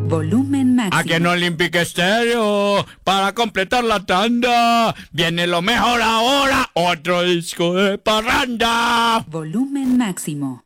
Volumen máximo. Aquí en Olympic Stereo, para completar la tanda, viene lo mejor ahora, otro disco de parranda. Volumen máximo.